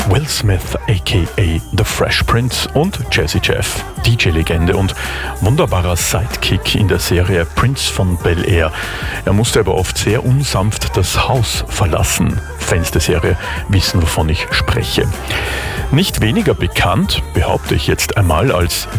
Will Smith aka The Fresh Prince und Jazzy Jeff, DJ-Legende und wunderbarer Sidekick in der Serie Prince von Bel-Air. Er musste aber oft sehr unsanft das Haus verlassen. Fans der Serie wissen, wovon ich spreche. Nicht weniger bekannt, behaupte ich jetzt einmal, als